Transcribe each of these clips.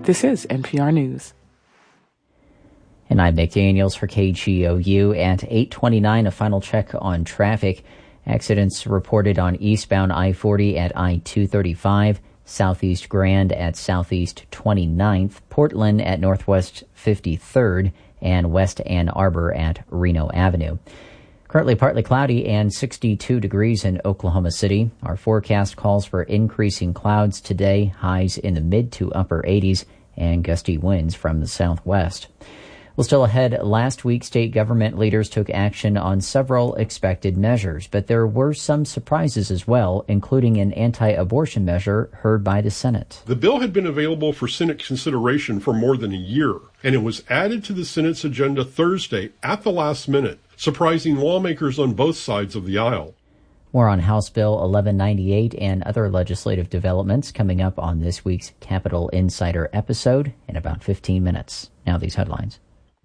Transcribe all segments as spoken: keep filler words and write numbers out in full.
This is N P R News. And I'm Nick Daniels for K G O U. At eight twenty-nine, a final check on traffic. Accidents reported on eastbound I forty at I two thirty-five, Southeast Grand at Southeast twenty-ninth, Portland at Northwest fifty-third, and West Ann Arbor at Reno Avenue. Currently partly cloudy and sixty-two degrees in Oklahoma City. Our forecast calls for increasing clouds today, highs in the mid to upper eighties, and gusty winds from the southwest. Well, still ahead, last week state government leaders took action on several expected measures, but there were some surprises as well, including an anti-abortion measure heard by the Senate. The bill had been available for Senate consideration for more than a year, and it was added to the Senate's agenda Thursday at the last minute, surprising lawmakers on both sides of the aisle. More on House Bill eleven ninety-eight and other legislative developments coming up on this week's Capitol Insider episode in about fifteen minutes. Now these headlines.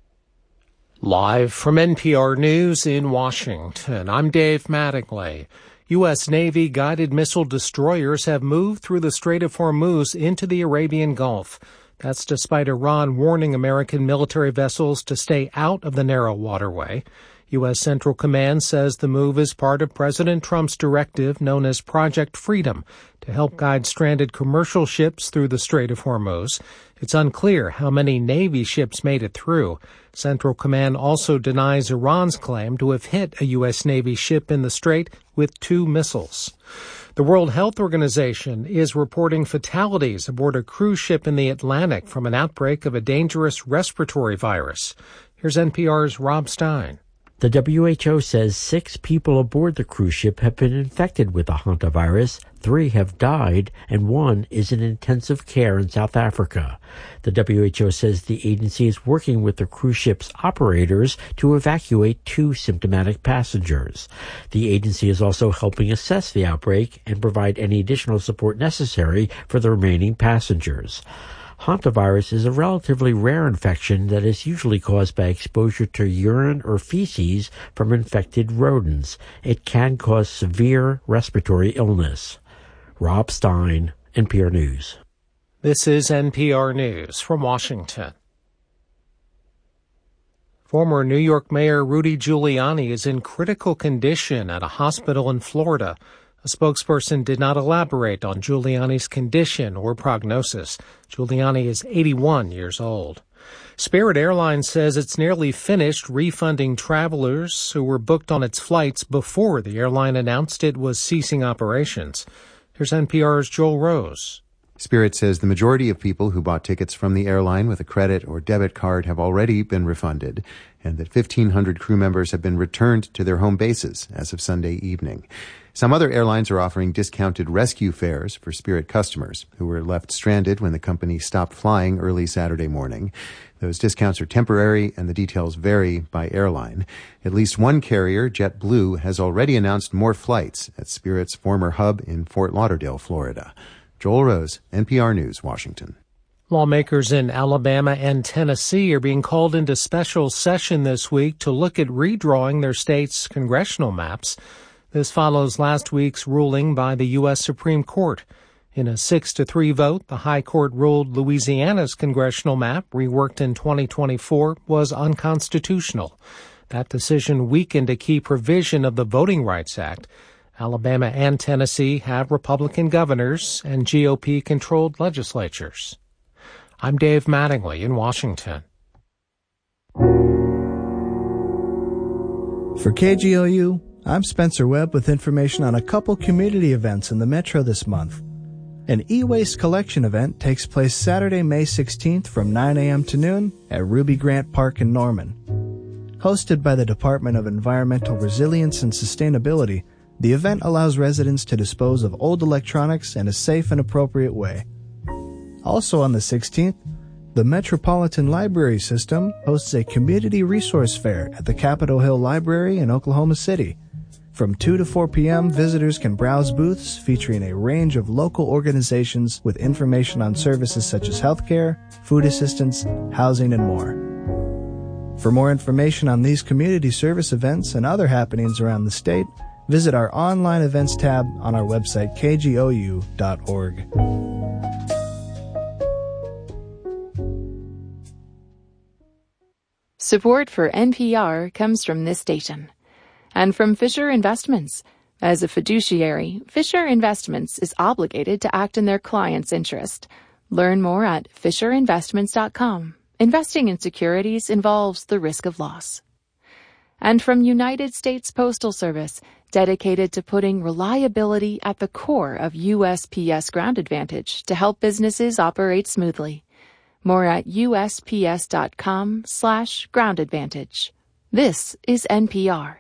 Live from N P R News in Washington, I'm Dave Mattingly. U S. Navy guided missile destroyers have moved through the Strait of Hormuz into the Arabian Gulf. That's despite Iran warning American military vessels to stay out of the narrow waterway. U S. Central Command says the move is part of President Trump's directive known as Project Freedom to help guide stranded commercial ships through the Strait of Hormuz. It's unclear how many Navy ships made it through. Central Command also denies Iran's claim to have hit a U S. Navy ship in the strait with two missiles. The World Health Organization is reporting fatalities aboard a cruise ship in the Atlantic from an outbreak of a dangerous respiratory virus. Here's N P R's Rob Stein. The W H O says six people aboard the cruise ship have been infected with the hantavirus, three have died, and one is in intensive care in South Africa. The W H O says the agency is working with the cruise ship's operators to evacuate two symptomatic passengers. The agency is also helping assess the outbreak and provide any additional support necessary for the remaining passengers. Hantavirus is a relatively rare infection that is usually caused by exposure to urine or feces from infected rodents. It can cause severe respiratory illness. Rob Stein, N P R News. This is N P R News from Washington. Former New York Mayor Rudy Giuliani is in critical condition at a hospital in Florida. A spokesperson did not elaborate on Giuliani's condition or prognosis. Giuliani is eighty-one years old. Spirit Airlines says it's nearly finished refunding travelers who were booked on its flights before the airline announced it was ceasing operations. Here's N P R's Joel Rose. Spirit says the majority of people who bought tickets from the airline with a credit or debit card have already been refunded, and that fifteen hundred crew members have been returned to their home bases as of Sunday evening. Some other airlines are offering discounted rescue fares for Spirit customers who were left stranded when the company stopped flying early Saturday morning. Those discounts are temporary, and the details vary by airline. At least one carrier, JetBlue, has already announced more flights at Spirit's former hub in Fort Lauderdale, Florida. Joel Rose, N P R News, Washington. Lawmakers in Alabama and Tennessee are being called into special session this week to look at redrawing their state's congressional maps. This follows last week's ruling by the U S. Supreme Court. In a six to three vote, the High Court ruled Louisiana's congressional map, reworked in twenty twenty-four, was unconstitutional. That decision weakened a key provision of the Voting Rights Act. Alabama and Tennessee have Republican governors and G O P-controlled legislatures. I'm Dave Mattingly in Washington. For K G O U, I'm Spencer Webb with information on a couple community events in the Metro this month. An e-waste collection event takes place Saturday, May sixteenth from nine a.m. to noon at Ruby Grant Park in Norman. Hosted by the Department of Environmental Resilience and Sustainability, the event allows residents to dispose of old electronics in a safe and appropriate way. Also on the sixteenth, the Metropolitan Library System hosts a community resource fair at the Capitol Hill Library in Oklahoma City. From two to four p.m., visitors can browse booths featuring a range of local organizations with information on services such as healthcare, food assistance, housing, and more. For more information on these community service events and other happenings around the state, visit our online events tab on our website, k g o u dot org. Support for N P R comes from this station. And from Fisher Investments. As a fiduciary, Fisher Investments is obligated to act in their client's interest. Learn more at fisher investments dot com. Investing in securities involves the risk of loss. And from United States Postal Service, dedicated to putting reliability at the core of U S P S Ground Advantage to help businesses operate smoothly. More at U S P S dot com slash ground advantage. This is N P R.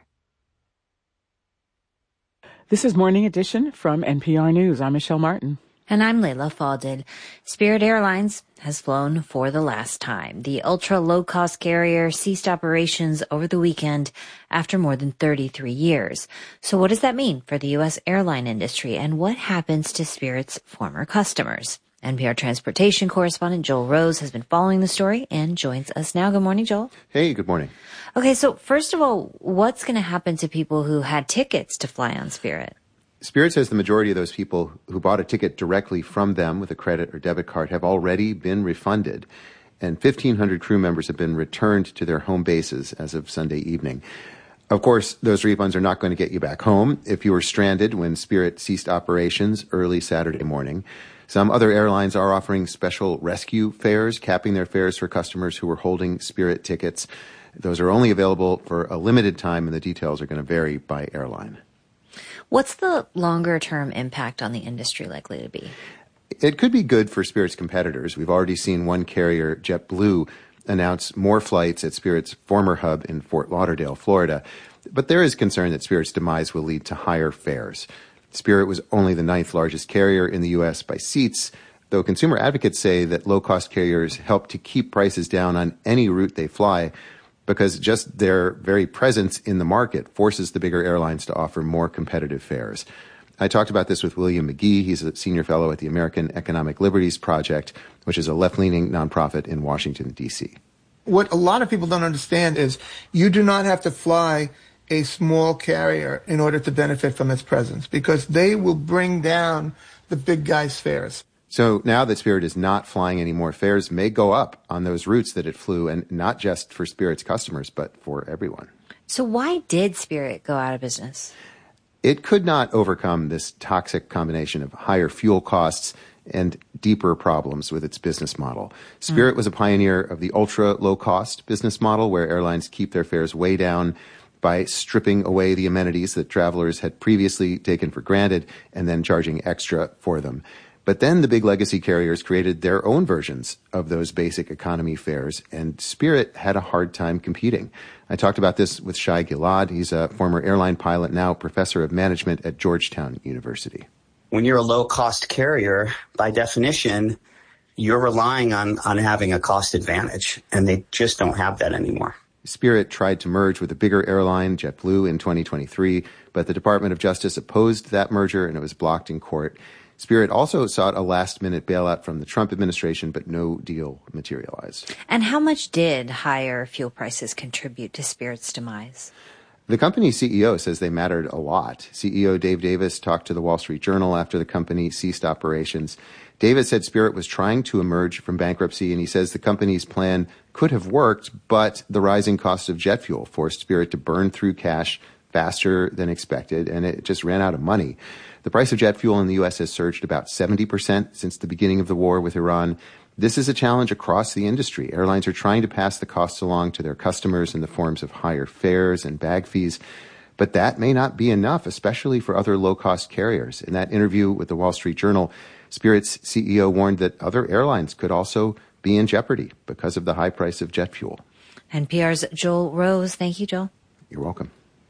This is Morning Edition from N P R News. I'm Michelle Martin. And I'm Layla Falded. Spirit Airlines has flown for the last time. The ultra-low-cost carrier ceased operations over the weekend after more than thirty-three years. So what does that mean for the U S airline industry, and what happens to Spirit's former customers? N P R transportation correspondent Joel Rose has been following the story and joins us now. Good morning, Joel. Hey, good morning. Okay, so first of all, what's going to happen to people who had tickets to fly on Spirit? Spirit says the majority of those people who bought a ticket directly from them with a credit or debit card have already been refunded, and fifteen hundred crew members have been returned to their home bases as of Sunday evening. Of course, those refunds are not going to get you back home if you were stranded when Spirit ceased operations early Saturday morning. Some other airlines are offering special rescue fares, capping their fares for customers who were holding Spirit tickets. Those are only available for a limited time, and the details are going to vary by airline. What's the longer-term impact on the industry likely to be? It could be good for Spirit's competitors. We've already seen one carrier, JetBlue, announce more flights at Spirit's former hub in Fort Lauderdale, Florida. But there is concern that Spirit's demise will lead to higher fares. Spirit was only the ninth largest carrier in the U S by seats, though consumer advocates say that low-cost carriers help to keep prices down on any route they fly, because just their very presence in the market forces the bigger airlines to offer more competitive fares. I talked about this with William McGee. He's a senior fellow at the American Economic Liberties Project, which is a left-leaning nonprofit in Washington, D C. What a lot of people don't understand is you do not have to fly a small carrier in order to benefit from its presence, because they will bring down the big guys' fares. So now that Spirit is not flying anymore, fares may go up on those routes that it flew, and not just for Spirit's customers, but for everyone. So why did Spirit go out of business? It could not overcome this toxic combination of higher fuel costs and deeper problems with its business model. Spirit mm. was a pioneer of the ultra-low-cost business model, where airlines keep their fares way down by stripping away the amenities that travelers had previously taken for granted and then charging extra for them. But then the big legacy carriers created their own versions of those basic economy fares, and Spirit had a hard time competing. I talked about this with Shai Gilad. He's a former airline pilot, now professor of management at Georgetown University. When you're a low-cost carrier, by definition, you're relying on, on having a cost advantage, and they just don't have that anymore. Spirit tried to merge with a bigger airline, JetBlue, in twenty twenty-three, but the Department of Justice opposed that merger, and it was blocked in court. Spirit also sought a last-minute bailout from the Trump administration, but no deal materialized. And how much did higher fuel prices contribute to Spirit's demise? The company's C E O says they mattered a lot. C E O Dave Davis talked to the Wall Street Journal after the company ceased operations. Davis said Spirit was trying to emerge from bankruptcy, and he says the company's plan could have worked, but the rising cost of jet fuel forced Spirit to burn through cash faster than expected, and it just ran out of money. The price of jet fuel in the U S has surged about seventy percent since the beginning of the war with Iran. This is a challenge across the industry. Airlines are trying to pass the costs along to their customers in the forms of higher fares and bag fees, but that may not be enough, especially for other low-cost carriers. In that interview with the Wall Street Journal, Spirit's C E O warned that other airlines could also be in jeopardy because of the high price of jet fuel. N P R's Joel Rose. Thank you, Joel. You're welcome.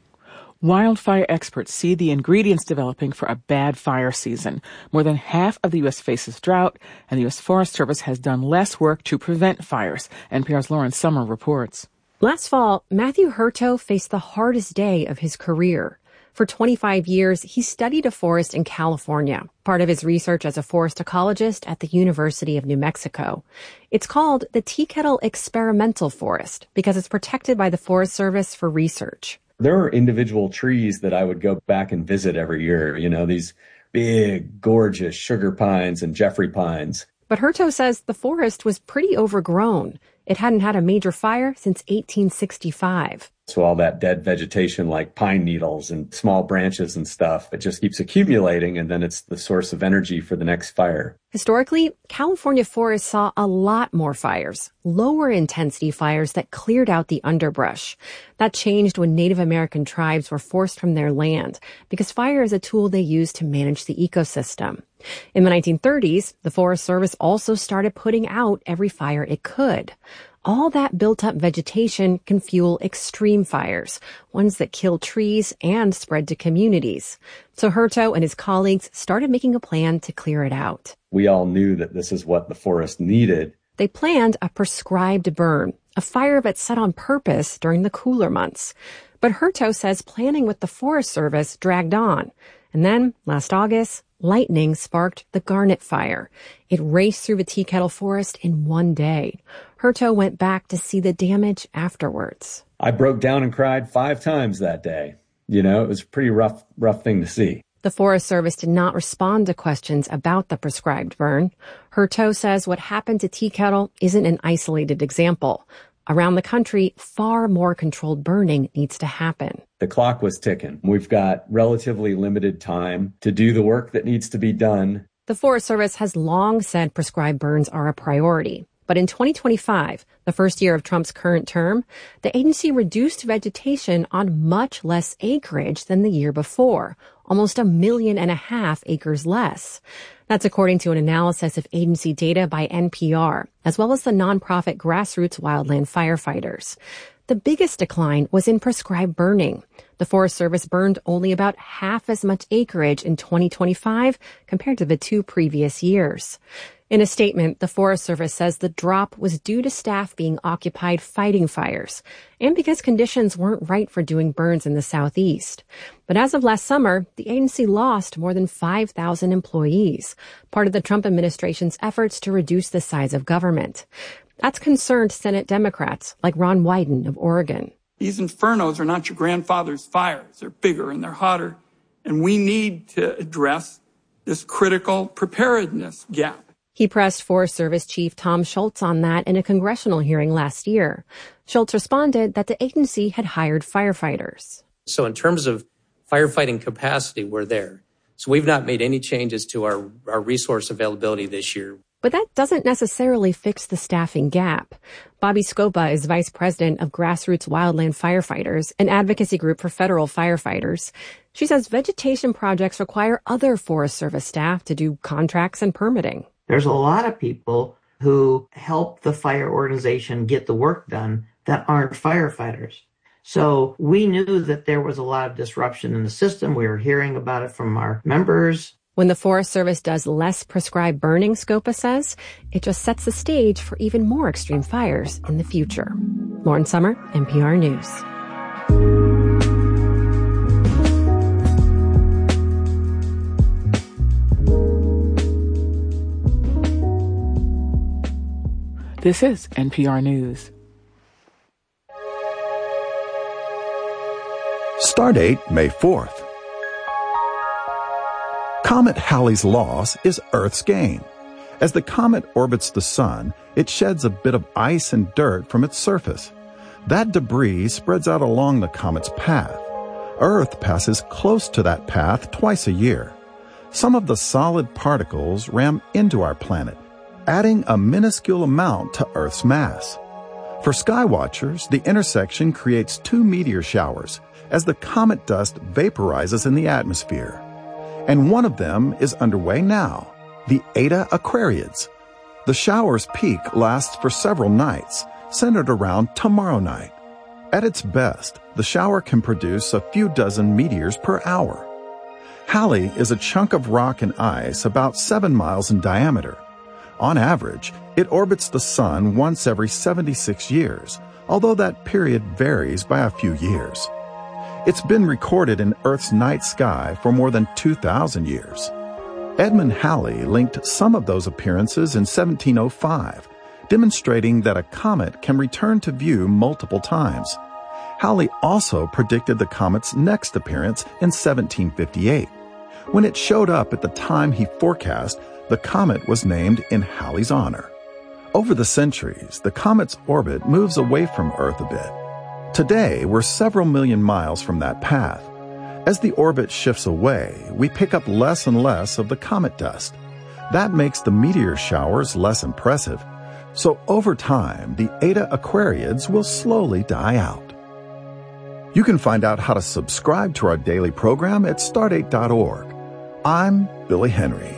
Wildfire experts see the ingredients developing for a bad fire season. More than half of the U S faces drought, and the U S Forest Service has done less work to prevent fires. N P R's Lauren Summer reports. Last fall, Matthew Hurto faced the hardest day of his career. For twenty-five years, he studied a forest in California, part of his research as a forest ecologist at the University of New Mexico. It's called the Tea Kettle Experimental Forest because it's protected by the Forest Service for research. There are individual trees that I would go back and visit every year, you know, these big, gorgeous sugar pines and Jeffrey pines. But Hurto says the forest was pretty overgrown. It hadn't had a major fire since eighteen sixty-five. So all that dead vegetation like pine needles and small branches and stuff, it just keeps accumulating, and then it's the source of energy for the next fire. Historically, California forests saw a lot more fires, lower intensity fires that cleared out the underbrush. That changed when Native American tribes were forced from their land because fire is a tool they use to manage the ecosystem. In the nineteen thirties, the Forest Service also started putting out every fire it could. All that built-up vegetation can fuel extreme fires, ones that kill trees and spread to communities. So Hurto and his colleagues started making a plan to clear it out. We all knew that this is what the forest needed. They planned a prescribed burn, a fire that's set on purpose during the cooler months. But Hurto says planning with the Forest Service dragged on. And then, last August, lightning sparked the Garnet Fire. It raced through the tea kettle forest in one day. Hurto went back to see the damage afterwards. I broke down and cried five times that day. You know, it was a pretty rough, rough thing to see. The Forest Service did not respond to questions about the prescribed burn. Hurto says what happened to Tea Kettle isn't an isolated example. Around the country, far more controlled burning needs to happen. The clock was ticking. We've got relatively limited time to do the work that needs to be done. The Forest Service has long said prescribed burns are a priority. But in twenty twenty-five, the first year of Trump's current term, the agency reduced vegetation on much less acreage than the year before, almost a million and a half acres less. That's according to an analysis of agency data by N P R, as well as the nonprofit Grassroots Wildland Firefighters. The biggest decline was in prescribed burning. The Forest Service burned only about half as much acreage in twenty twenty-five compared to the two previous years. In a statement, the Forest Service says the drop was due to staff being occupied fighting fires and because conditions weren't right for doing burns in the southeast. But as of last summer, the agency lost more than five thousand employees, part of the Trump administration's efforts to reduce the size of government. That's concerned Senate Democrats like Ron Wyden of Oregon. These infernos are not your grandfather's fires. They're bigger and they're hotter. And we need to address this critical preparedness gap. He pressed Forest Service Chief Tom Schultz on that in a congressional hearing last year. Schultz responded that the agency had hired firefighters. So in terms of firefighting capacity, we're there. So we've not made any changes to our, our resource availability this year. But that doesn't necessarily fix the staffing gap. Bobby Scopa is vice president of Grassroots Wildland Firefighters, an advocacy group for federal firefighters. She says vegetation projects require other Forest Service staff to do contracts and permitting. There's a lot of people who help the fire organization get the work done that aren't firefighters. So we knew that there was a lot of disruption in the system. We were hearing about it from our members. When the Forest Service does less prescribed burning, Scopa says, it just sets the stage for even more extreme fires in the future. Lauren Sommer, N P R News. This is N P R News. Stardate May fourth. Comet Halley's loss is Earth's gain. As the comet orbits the sun, it sheds a bit of ice and dirt from its surface. That debris spreads out along the comet's path. Earth passes close to that path twice a year. Some of the solid particles ram into our planet, adding a minuscule amount to Earth's mass. For skywatchers, the intersection creates two meteor showers as the comet dust vaporizes in the atmosphere. And one of them is underway now, the Eta Aquariids. The shower's peak lasts for several nights, centered around tomorrow night. At its best, the shower can produce a few dozen meteors per hour. Halley is a chunk of rock and ice about seven miles in diameter. On average, it orbits the sun once every seventy-six years, although that period varies by a few years. It's been recorded in Earth's night sky for more than two thousand years. Edmund Halley linked some of those appearances in seventeen oh five, demonstrating that a comet can return to view multiple times. Halley also predicted the comet's next appearance in seventeen fifty-eight. When it showed up at the time he forecast, the comet was named in Halley's honor. Over the centuries, the comet's orbit moves away from Earth a bit. Today, we're several million miles from that path. As the orbit shifts away, we pick up less and less of the comet dust. That makes the meteor showers less impressive. So over time, the Eta Aquariids will slowly die out. You can find out how to subscribe to our daily program at stardate dot org. I'm Billy Henry.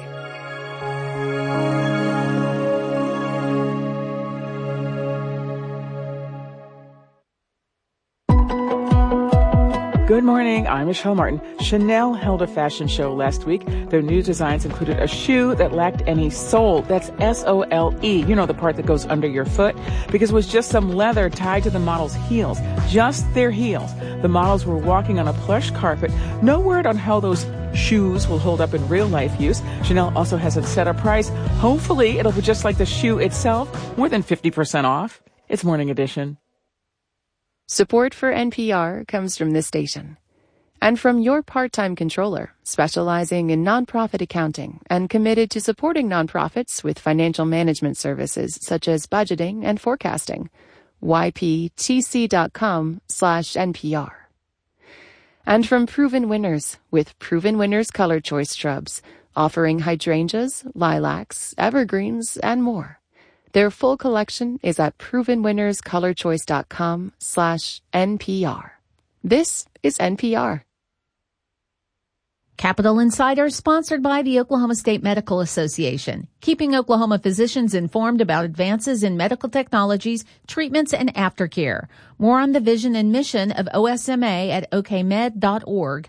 Good morning, I'm Michelle Martin. Chanel held a fashion show last week. Their new designs included a shoe that lacked any sole. That's S O L E, you know, the part that goes under your foot, because it was just some leather tied to the models' heels, just their heels. The models were walking on a plush carpet. No word on how those shoes will hold up in real-life use. Chanel also hasn't set a price. Hopefully, it'll be just like the shoe itself, more than fifty percent off. It's Morning Edition. Support for N P R comes from this station and from your part-time controller, specializing in nonprofit accounting and committed to supporting nonprofits with financial management services such as budgeting and forecasting. Y P T C dot com slash N P R. And from Proven Winners with Proven Winners Color Choice Shrubs, offering hydrangeas, lilacs, evergreens, and more. Their full collection is at proven winners color choice dot com slash N P R. This is N P R. Capital Insider, sponsored by the Oklahoma State Medical Association, keeping Oklahoma physicians informed about advances in medical technologies, treatments, and aftercare. More on the vision and mission of O S M A at O K med dot org.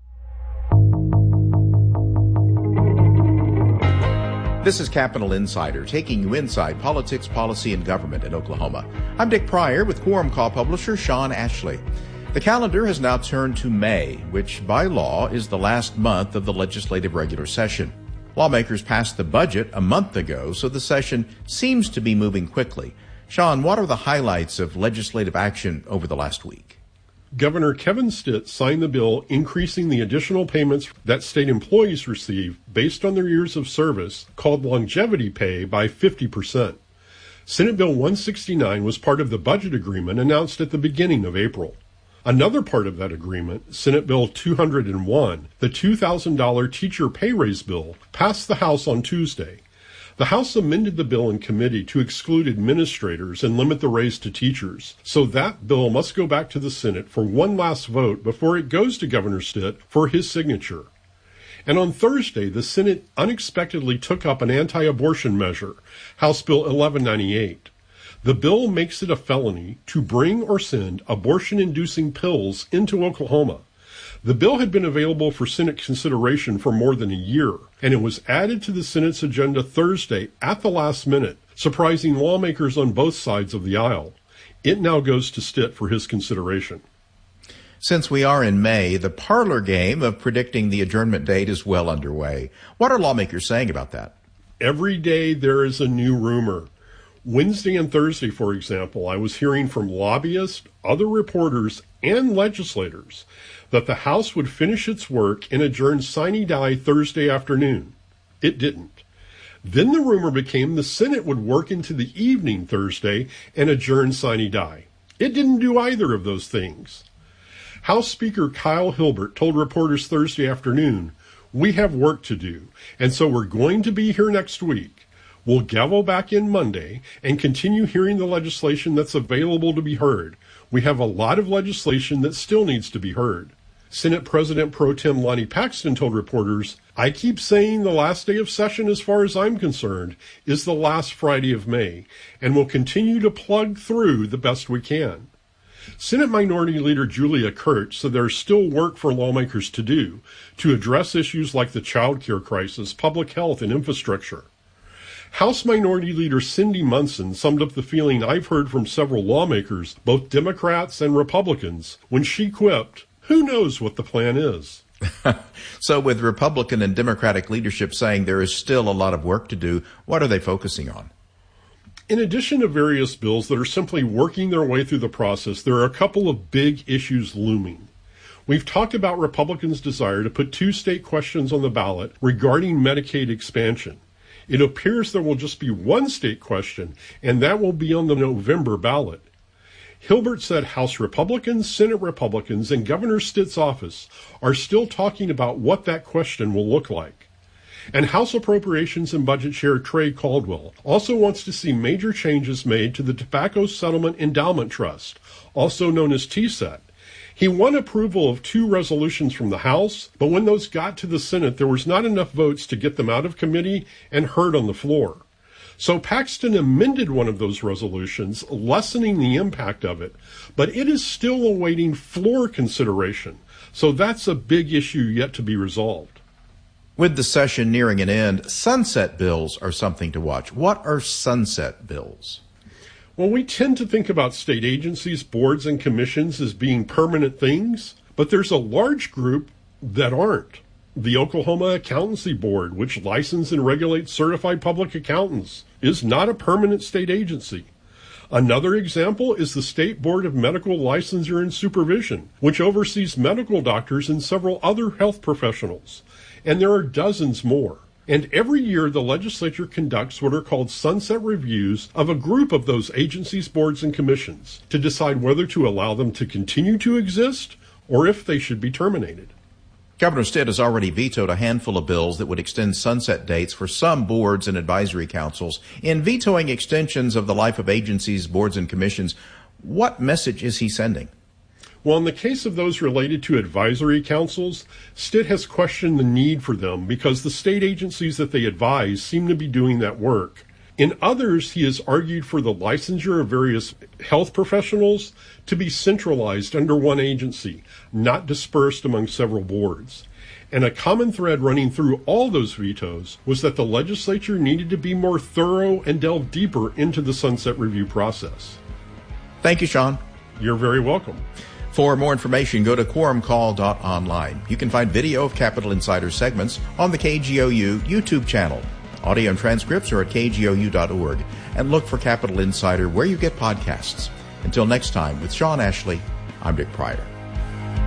This is Capital Insider, taking you inside politics, policy, and government in Oklahoma. I'm Dick Pryor with Quorum Call publisher Sean Ashley. The calendar has now turned to May, which by law is the last month of the legislative regular session. Lawmakers passed the budget a month ago, so the session seems to be moving quickly. Sean, what are the highlights of legislative action over the last week? Governor Kevin Stitt signed the bill increasing the additional payments that state employees receive based on their years of service, called longevity pay, by fifty percent. Senate Bill one sixty-nine was part of the budget agreement announced at the beginning of April. Another part of that agreement, Senate Bill two hundred one, the two thousand dollars teacher pay raise bill, passed the House on Tuesday. The House amended the bill in committee to exclude administrators and limit the raise to teachers, so that bill must go back to the Senate for one last vote before it goes to Governor Stitt for his signature. And on Thursday, the Senate unexpectedly took up an anti-abortion measure, House Bill eleven ninety-eight. The bill makes it a felony to bring or send abortion-inducing pills into Oklahoma. The bill had been available for Senate consideration for more than a year, and it was added to the Senate's agenda Thursday at the last minute, surprising lawmakers on both sides of the aisle. It now goes to Stitt for his consideration. Since we are in May, the parlor game of predicting the adjournment date is well underway. What are lawmakers saying about that? Every day there is a new rumor. Wednesday and Thursday, for example, I was hearing from lobbyists, other reporters, and legislators that the House would finish its work and adjourn sine die Thursday afternoon. It didn't. Then the rumor became the Senate would work into the evening Thursday and adjourn sine die. It didn't do either of those things. House Speaker Kyle Hilbert told reporters Thursday afternoon, "We have work to do, and so we're going to be here next week. We'll gavel back in Monday and continue hearing the legislation that's available to be heard. We have a lot of legislation that still needs to be heard." Senate President Pro Tem Lonnie Paxton told reporters, "I keep saying the last day of session, as far as I'm concerned, is the last Friday of May, and we'll continue to plug through the best we can." Senate Minority Leader Julia Kurtz said there's still work for lawmakers to do to address issues like the child care crisis, public health, and infrastructure. House Minority Leader Cindy Munson summed up the feeling I've heard from several lawmakers, both Democrats and Republicans, when she quipped, "Who knows what the plan is?" So with Republican and Democratic leadership saying there is still a lot of work to do, what are they focusing on? In addition to various bills that are simply working their way through the process, there are a couple of big issues looming. We've talked about Republicans' desire to put two state questions on the ballot regarding Medicaid expansion. It appears there will just be one state question, and that will be on the November ballot. Hilbert said House Republicans, Senate Republicans, and Governor Stitt's office are still talking about what that question will look like. And House Appropriations and Budget Chair Trey Caldwell also wants to see major changes made to the Tobacco Settlement Endowment Trust, also known as T S E T. He won approval of two resolutions from the House, but when those got to the Senate, there was not enough votes to get them out of committee and heard on the floor. So Paxton amended one of those resolutions, lessening the impact of it, but it is still awaiting floor consideration. So that's a big issue yet to be resolved. With the session nearing an end, sunset bills are something to watch. What are sunset bills? Well, we tend to think about state agencies, boards, and commissions as being permanent things, but there's a large group that aren't. The Oklahoma Accountancy Board, which licenses and regulates certified public accountants, is not a permanent state agency. Another example is the State Board of Medical Licensure and Supervision, which oversees medical doctors and several other health professionals. And there are dozens more. And every year the legislature conducts what are called sunset reviews of a group of those agencies, boards, and commissions to decide whether to allow them to continue to exist or if they should be terminated. Governor Stitt has already vetoed a handful of bills that would extend sunset dates for some boards and advisory councils. In vetoing extensions of the life of agencies, boards, and commissions, what message is he sending? Well, in the case of those related to advisory councils, Stitt has questioned the need for them because the state agencies that they advise seem to be doing that work. In others, he has argued for the licensure of various health professionals to be centralized under one agency, not dispersed among several boards. And a common thread running through all those vetoes was that the legislature needed to be more thorough and delve deeper into the sunset review process. Thank you, Sean. You're very welcome. For more information, go to quorum call dot online. You can find video of Capital Insider segments on the K G O U YouTube channel. Audio and transcripts are at K G O U dot org. And look for Capital Insider where you get podcasts. Until next time, with Sean Ashley, I'm Dick Pryor.